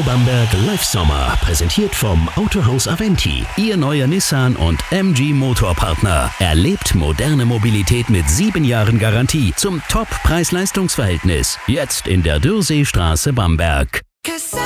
Radio Bamberg Live Sommer, präsentiert vom Autohaus Aventi, Ihr neuer Nissan und MG Motorpartner. Erlebt moderne Mobilität mit 7 Jahren Garantie zum Top-Preis-Leistungs-Verhältnis. Jetzt in der Dürrseestraße Bamberg.